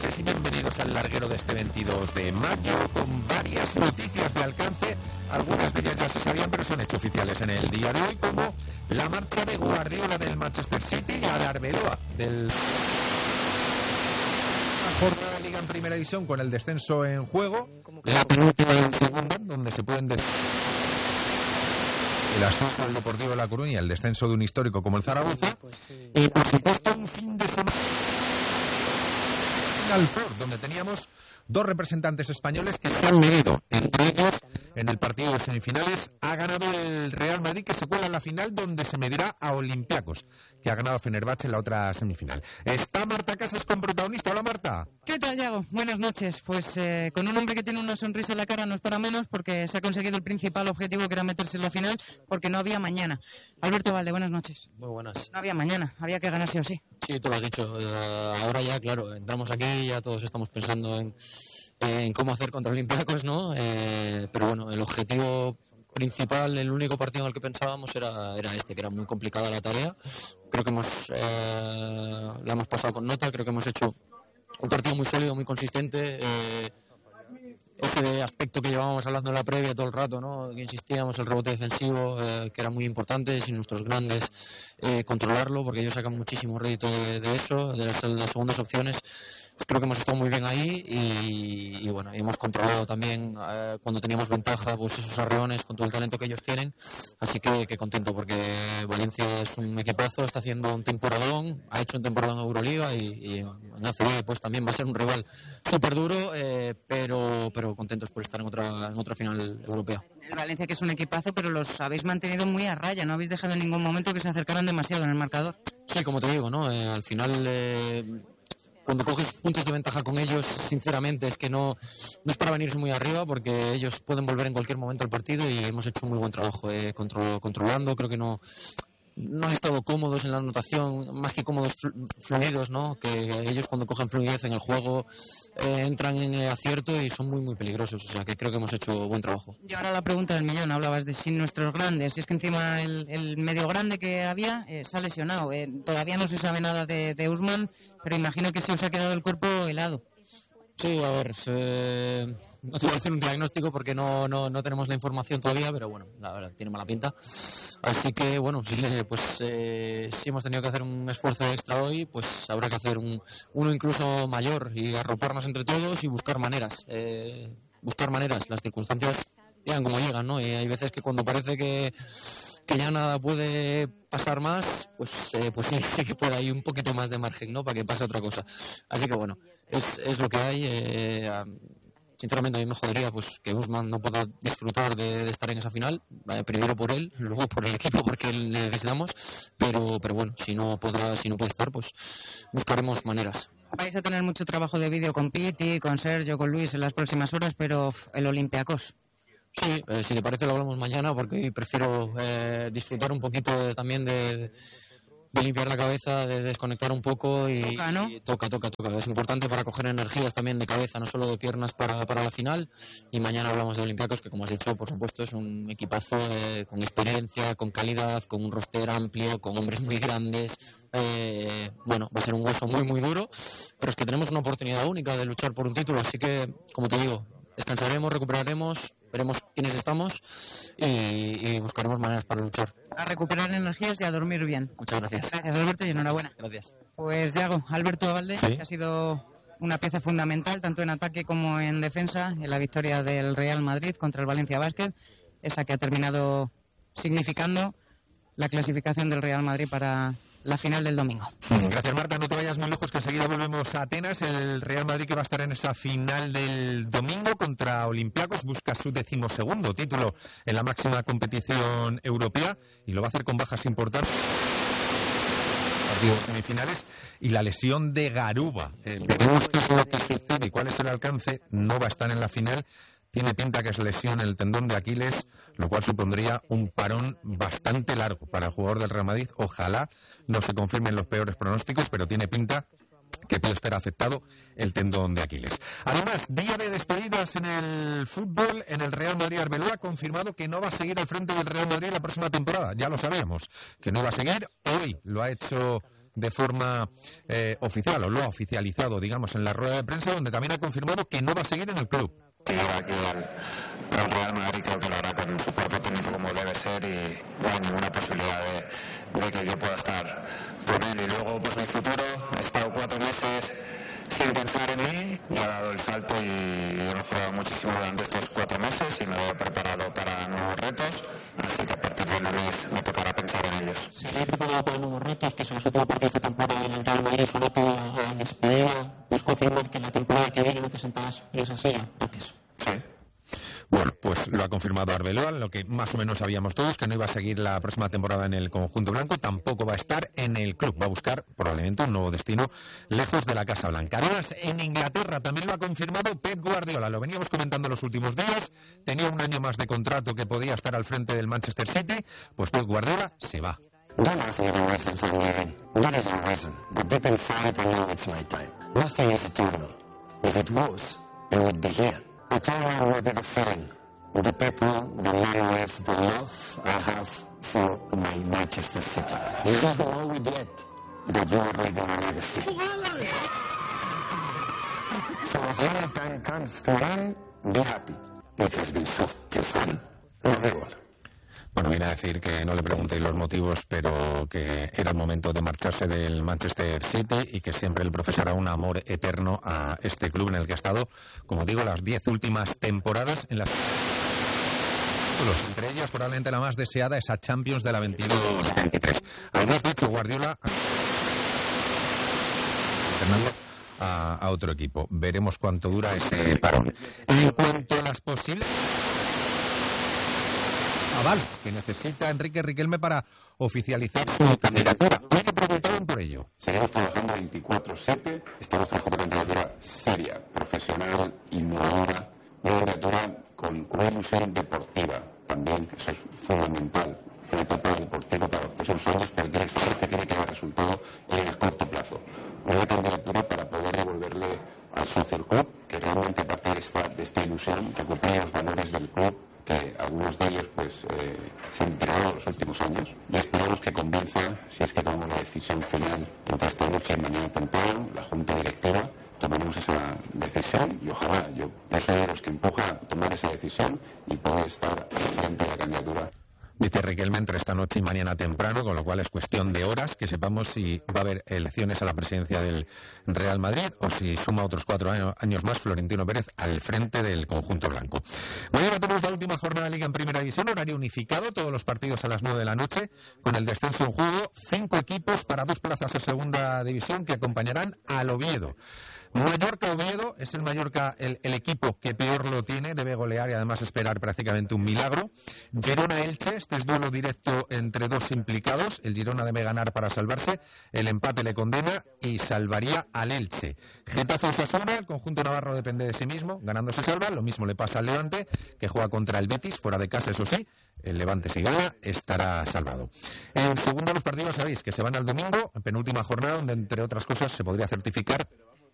Y bienvenidos al larguero de este 22 de mayo con varias noticias de alcance. Algunas de ellas ya se sabían, pero son hechos oficiales en el día de hoy, como la marcha de Guardiola del Manchester City a la Arbeloa del... jornada de Liga en Primera División con el descenso en juego, la penúltima en Segunda, donde se pueden decir el ascenso del Deportivo de La Coruña, el descenso de un histórico como el Zaragoza, y por supuesto un fin de semana donde teníamos dos representantes españoles que se han medido entre ellos en el partido de semifinales. Ha ganado el Real Madrid, que se cuela en la final, donde se medirá a Olympiacos, que ha ganado a Fenerbahce en la otra semifinal. Está Marta Casas con protagonista. Hola, Marta. ¿Qué tal, Yago? Buenas noches. Pues con un hombre que tiene una sonrisa en la cara no es para menos, porque se ha conseguido el principal objetivo, que era meterse en la final, porque no había mañana. Alberto Valde, buenas noches. Muy buenas. No había mañana, había que ganar sí o sí. Sí, tú lo has dicho. Ahora ya, claro, entramos aquí, ya todos estamos pensando en cómo hacer contra Olympiacos, ¿no? Pero bueno, el objetivo principal, el único partido en el que pensábamos era este, que era muy complicada la tarea. Creo que la hemos pasado con nota, creo que hemos hecho un partido muy sólido, muy consistente. Ese aspecto que llevábamos hablando en la previa todo el rato, ¿no? Que insistíamos, el rebote defensivo, que era muy importante, sin nuestros grandes controlarlo, porque ellos sacan muchísimo rédito de eso, de las segundas opciones. Pues creo que hemos estado muy bien ahí y bueno, hemos controlado también cuando teníamos ventaja, pues esos arreones con todo el talento que ellos tienen. Así que contento, porque Valencia es un equipazo, está haciendo un temporadón, ha hecho un temporadón en Euroliga y en ACB pues también va a ser un rival súper duro, pero contentos por estar en otra final europea. El Valencia, que es un equipazo, pero los habéis mantenido muy a raya, no habéis dejado en ningún momento que se acercaran demasiado en el marcador. Sí, como te digo, ¿no? Al final... Cuando coges puntos de ventaja con ellos, sinceramente, es que no es para venirse muy arriba, porque ellos pueden volver en cualquier momento al partido y hemos hecho un muy buen trabajo controlando. Creo que no han estado cómodos en la anotación, más que cómodos, fluidos, ¿no? Que ellos cuando cogen fluidez en el juego entran en acierto y son muy muy peligrosos, o sea que creo que hemos hecho buen trabajo. Y ahora la pregunta del millón, hablabas de sin nuestros grandes, y es que encima el medio grande que había se ha lesionado, todavía no se sabe nada de Usman, pero imagino que se os ha quedado el cuerpo helado. Sí, a ver, no te voy a hacer un diagnóstico porque no tenemos la información todavía, pero bueno, la verdad, tiene mala pinta. Así que bueno, sí, pues si hemos tenido que hacer un esfuerzo extra hoy, pues habrá que hacer uno incluso mayor y arroparnos entre todos y buscar maneras. Las circunstancias llegan como llegan, ¿no? Y hay veces que cuando parece que ya nada puede pasar más, pues sí que puede hay un poquito más de margen, ¿no? Para que pase otra cosa. Así que bueno, es lo que hay. Sinceramente a mí me jodería pues que Usman no pueda disfrutar de estar en esa final, primero por él, luego por el equipo, porque le necesitamos, pero bueno, si no puede estar, pues buscaremos maneras. Vais a tener mucho trabajo de vídeo con Piti, con Sergio, con Luis en las próximas horas, pero el Olympiacos. Sí, si te parece lo hablamos mañana, porque hoy prefiero disfrutar un poquito también de limpiar la cabeza, de desconectar un poco y toca, ¿no? Y toca. Es importante para coger energías también de cabeza, no solo de piernas para la final. Y mañana hablamos de Olympiacos, que como has dicho, por supuesto, es un equipazo con experiencia, con calidad, con un roster amplio, con hombres muy grandes. Bueno, va a ser un hueso muy muy duro, pero es que tenemos una oportunidad única de luchar por un título, así que, como te digo, descansaremos, recuperaremos, veremos quiénes estamos y buscaremos maneras para luchar. A recuperar energías y a dormir bien. Muchas gracias. Gracias, Alberto, y enhorabuena. Gracias. Pues Yago, Alberto Valde, ¿Sí? Que ha sido una pieza fundamental tanto en ataque como en defensa en la victoria del Real Madrid contra el Valencia Basket, esa que ha terminado significando la clasificación del Real Madrid para la final del domingo. Gracias, Marta. No te vayas muy lejos, que enseguida volvemos a Atenas. El Real Madrid, que va a estar en esa final del domingo contra Olympiacos, busca su 12º título en la máxima competición europea y lo va a hacer con bajas importantes. Partidos semifinales y la lesión de Garuba. Veremos qué es lo que sucede y cuál es el alcance. No va a estar en la final. Tiene pinta que es lesión en el tendón de Aquiles, lo cual supondría un parón bastante largo para el jugador del Real Madrid. Ojalá no se confirmen los peores pronósticos, pero tiene pinta que puede estar afectado el tendón de Aquiles. Además, día de despedidas en el fútbol. En el Real Madrid, Arbeloa ha confirmado que no va a seguir al frente del Real Madrid la próxima temporada. Ya lo sabíamos, que no iba a seguir. Hoy lo ha hecho de forma oficial, o lo ha oficializado, digamos, en la rueda de prensa, donde también ha confirmado que no va a seguir en el club. Que llega aquí al Real Madrid, creo que lo hará con su cuerpo técnico como debe ser, y no hay ninguna posibilidad de que yo pueda estar con él. Y luego, pues mi futuro, he estado 4 meses sin pensar en mí, me ha dado el salto y he mejorado muchísimo durante estos 4 meses y me he preparado para nuevos retos, así que a partir de un mes me tocará pensar en ellos. ¿Se ha preparado para nuevos retos, que son los últimos partidos de temporada en el Real Madrid, sobre todo a despedida? ¿Puedes confirmar que la temporada que viene no te sentarás en esa silla? Gracias. Sí. Bueno, pues lo ha confirmado Arbeloa, lo que más o menos sabíamos todos, que no iba a seguir la próxima temporada en el conjunto blanco, tampoco va a estar en el club, va a buscar probablemente un nuevo destino lejos de la Casa Blanca. Además, en Inglaterra también lo ha confirmado Pep Guardiola, lo veníamos comentando los últimos días, tenía un año más de contrato que podía estar al frente del Manchester City, pues Pep Guardiola se va. Don't ask me the reason for leaving. That is the reason. But deep inside, I know it's my time. Nothing is eternal. If it was, I would be here. Eternal would be the feeling, the people, the memories, the love I have for my Manchester City. You don't know it yet, but you are leaving a legacy. So if any time comes to end, be happy. It has been so fun. Bueno, viene a decir que no le preguntéis los motivos, pero que era el momento de marcharse del Manchester City y que siempre él profesará un amor eterno a este club en el que ha estado, como digo, las 10 últimas temporadas en las... Entre ellas, probablemente la más deseada, esa Champions de la 22-23. Además, dicho Guardiola a otro equipo. Veremos cuánto dura ese parón. En cuanto a las posibles... que necesita Enrique Riquelme para oficializar su candidatura. Hay que preguntar por ello. Seguimos trabajando 24/7, estamos trabajando con una candidatura seria, profesional, innovadora, una candidatura con una ilusión deportiva. También eso es fundamental, una etapa deportiva para los próximos años, pero tiene que haber resultado en el corto plazo. Una candidatura para poder devolverle al socio del club, que realmente a partir de esta ilusión recupere los valores del club, que algunos de ellos pues se han entregado en los últimos años, y esperamos que convenza, si es que tomamos la decisión final entre esta noche y mañana temprano, la Junta Directiva, tomaremos esa decisión y ojalá yo soy de los que empuja a tomar esa decisión y poder estar frente a la candidatura. Dice Riquelme entre esta noche y mañana temprano, con lo cual es cuestión de horas que sepamos si va a haber elecciones a la presidencia del Real Madrid o si suma otros 4 años más Florentino Pérez al frente del conjunto blanco. Mañana tenemos la última jornada de Liga en Primera División, horario unificado, todos los partidos a las 9 de la noche, con el descenso en juego, 5 equipos para 2 plazas en Segunda División que acompañarán al Oviedo. Mallorca-Oviedo, es el Mallorca el equipo que peor lo tiene, debe golear y además esperar prácticamente un milagro. Girona-Elche, este es duelo directo entre dos implicados, el Girona debe ganar para salvarse, el empate le condena y salvaría al Elche. Getafe-Osasuna, el conjunto navarro depende de sí mismo, ganando se salva, lo mismo le pasa al Levante, que juega contra el Betis, fuera de casa eso sí, el Levante si gana estará salvado. En segundo los partidos sabéis que se van al domingo, penúltima jornada, donde entre otras cosas se podría certificar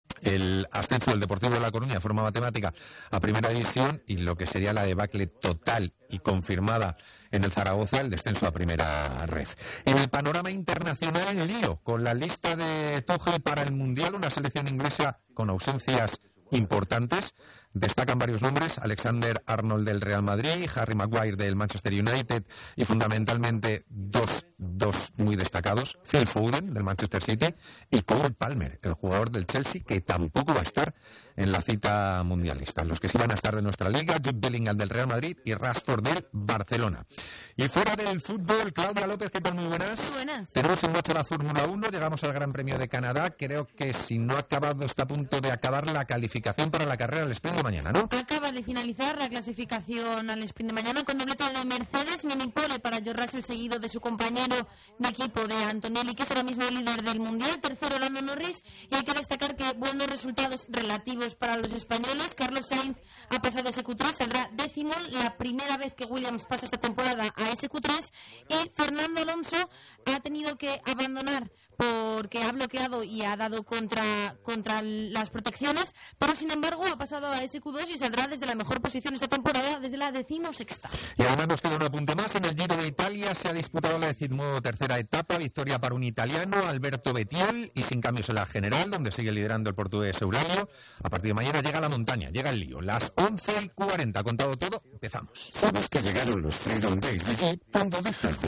el ascenso del Deportivo de La Coruña de forma matemática a Primera División y lo que sería la debacle total y confirmada en el Zaragoza, el descenso a Primera Ref. En el panorama internacional, el lío con la lista de Tuchel para el Mundial, una selección inglesa con ausencias importantes. Destacan varios nombres: Alexander Arnold del Real Madrid, Harry Maguire del Manchester United y fundamentalmente dos muy destacados, Phil Foden del Manchester City y Cole Palmer, el jugador del Chelsea, que tampoco va a estar en la cita mundialista. Los que sí van a estar de nuestra liga, Jude Bellingham del Real Madrid y Rashford del Barcelona. Y fuera del fútbol, Claudia López, ¿qué tal? Muy buenas. Muy buenas. Tenemos en marcha la Fórmula 1, llegamos al Gran Premio de Canadá. Creo que si no ha acabado, está a punto de acabar la calificación para la carrera del sprint de mañana, ¿no? Acaba de finalizar la clasificación al sprint de mañana con doblete de Mercedes, mini pole para George Russell, seguido de su compañero de equipo de Antonelli, que es ahora mismo el líder del Mundial, tercero Lando Norris, y hay que destacar que buenos resultados relativos para los españoles. Carlos Sainz ha pasado a SQ3, saldrá décimo, la primera vez que Williams pasa esta temporada a SQ3, y Fernando Alonso ha tenido que abandonar porque ha bloqueado y ha dado contra las protecciones, pero sin embargo ha pasado a SQ2 y saldrá desde la mejor posición esta temporada, desde la 16ª. Y además nos queda un apunte más. En el Giro de Italia se ha disputado la 13ª etapa, victoria para un italiano, Alberto Bettiol, y sin cambios en la general, donde sigue liderando el portugués Eulálio. A partir de mañana llega la montaña, llega el lío. Las 11:40, contado todo, empezamos. ¿Sabes que llegaron los Freedom Days de Jeep cuando dejas de